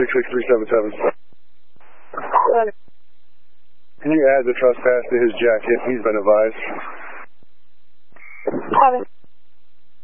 66377. Can you add the trespass to his jacket? He's been advised. Copy.